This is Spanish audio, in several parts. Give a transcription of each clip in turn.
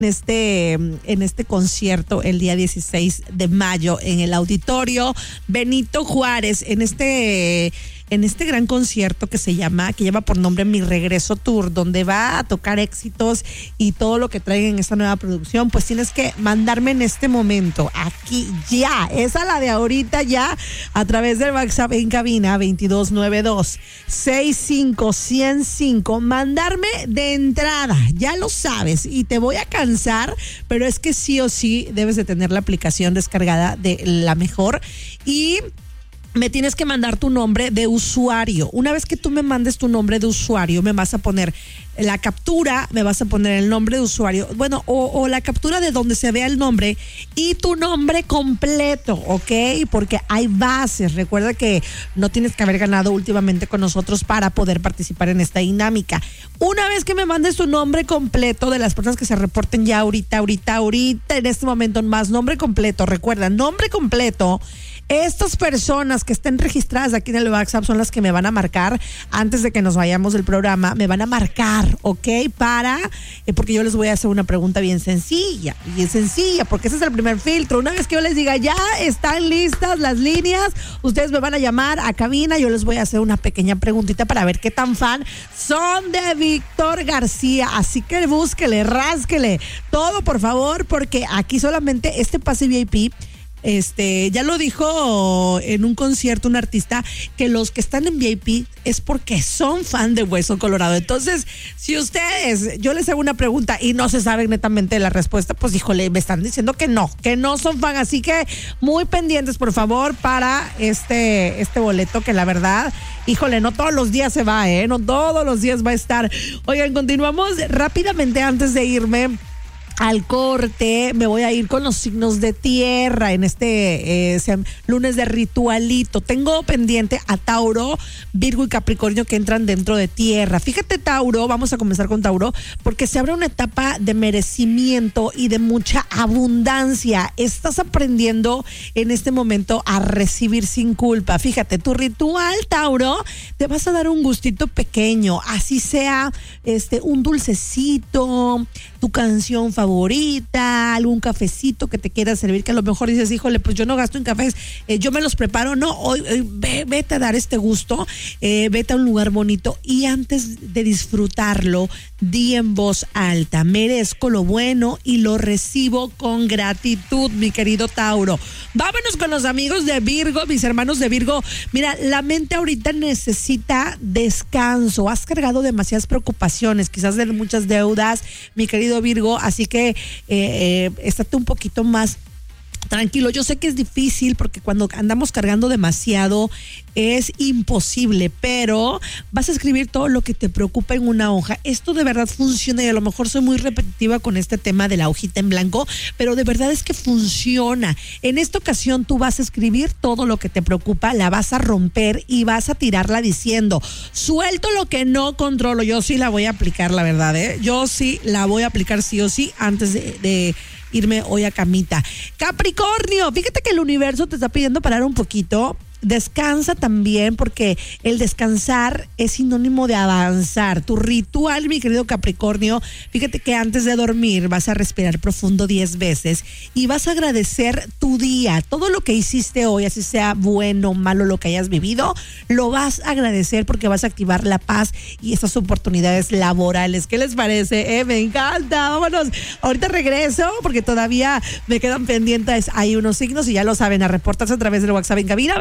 en este concierto el día 16 de mayo en el Auditorio Benito Juárez, en este gran concierto que lleva por nombre Mi Regreso Tour, donde va a tocar éxitos y todo lo que traigan en esta nueva producción. Pues tienes que mandarme en este momento, aquí ya, esa la de ahorita ya, a través del WhatsApp en cabina 2292-65105, mandarme de entrada, ya lo sabes, y te voy a cansar, pero es que sí o sí debes de tener la aplicación descargada de La Mejor y me tienes que mandar tu nombre de usuario. Una vez que tú me mandes tu nombre de usuario, me vas a poner la captura, me vas a poner el nombre de usuario, bueno, o la captura de donde se vea el nombre y tu nombre completo, ¿ok? Porque hay bases. Recuerda que no tienes que haber ganado últimamente con nosotros para poder participar en esta dinámica. Una vez que me mandes tu nombre completo de las personas que se reporten ya ahorita, en este momento, más nombre completo, recuerda, nombre completo. Estas personas que estén registradas aquí en el WhatsApp son las que me van a marcar antes de que nos vayamos del programa. Me van a marcar, ¿ok? Porque yo les voy a hacer una pregunta bien sencilla, porque ese es el primer filtro. Una vez que yo les diga, ya están listas las líneas, ustedes me van a llamar a cabina, yo les voy a hacer una pequeña preguntita para ver qué tan fan son de Víctor García. Así que búsquele, rásquele todo, por favor, porque aquí solamente este pase VIP. Ya lo dijo en un concierto un artista, que los que están en VIP es porque son fan de Hueso Colorado. Entonces, si yo les hago una pregunta y no se sabe netamente la respuesta, pues híjole, me están diciendo que no son fan. Así que muy pendientes, por favor, para este boleto, que la verdad, híjole, no todos los días se va, no todos los días va a estar. Oigan, continuamos rápidamente antes de irme al corte. Me voy a ir con los signos de tierra en este lunes de ritualito. Tengo pendiente a Tauro, Virgo y Capricornio, que entran dentro de tierra. Fíjate, Tauro, vamos a comenzar con Tauro, porque se abre una etapa de merecimiento y de mucha abundancia. Estás aprendiendo en este momento a recibir sin culpa. Fíjate, tu ritual, Tauro, te vas a dar un gustito pequeño, así sea un dulcecito, tu canción favorita, algún cafecito que te quieras servir, que a lo mejor dices, híjole, pues yo no gasto en cafés, yo me los preparo. No, hoy vete a dar este gusto, vete a un lugar bonito y antes de disfrutarlo, di en voz alta, merezco lo bueno y lo recibo con gratitud, mi querido Tauro. Vámonos con los amigos de Virgo, mis hermanos de Virgo. Mira, la mente ahorita necesita descanso, has cargado demasiadas preocupaciones, quizás de muchas deudas, mi querido Virgo, así que estate un poquito más tranquilo. Yo sé que es difícil porque cuando andamos cargando demasiado es imposible, pero vas a escribir todo lo que te preocupa en una hoja. Esto de verdad funciona y a lo mejor soy muy repetitiva con este tema de la hojita en blanco, pero de verdad es que funciona. En esta ocasión tú vas a escribir todo lo que te preocupa, la vas a romper y vas a tirarla diciendo, suelto lo que no controlo. Yo sí la voy a aplicar, la verdad, yo sí la voy a aplicar sí o sí antes de irme hoy a camita. Capricornio, fíjate que el universo te está pidiendo parar un poquito. Descansa también, porque el descansar es sinónimo de avanzar. Tu ritual, mi querido Capricornio, fíjate que antes de dormir vas a respirar profundo 10 veces y vas a agradecer tu día. Todo lo que hiciste hoy, así sea bueno o malo lo que hayas vivido, lo vas a agradecer porque vas a activar la paz y esas oportunidades laborales. ¿Qué les parece? Me encanta. Vámonos. Ahorita regreso porque todavía me quedan pendientes. Hay unos signos y ya lo saben, a reportarse a través del WhatsApp en cabina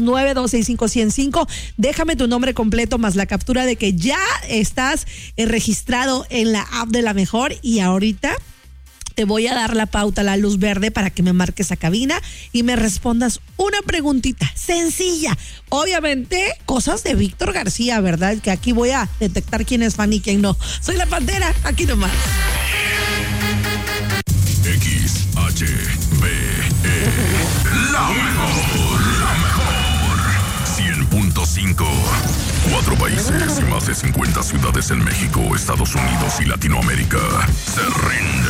2292-65105. Déjame tu nombre completo más la captura de que ya estás registrado en la app de La Mejor, y ahorita te voy a dar la pauta, la luz verde, para que me marques a cabina y me respondas una preguntita sencilla. Obviamente, cosas de Víctor García, ¿verdad? Que aquí voy a detectar quién es fan y quién no. Soy la Pantera, aquí nomás. XHBE, La Mejor, La Mejor 100.5. 4 países y más de 50 ciudades en México, Estados Unidos y Latinoamérica se rinden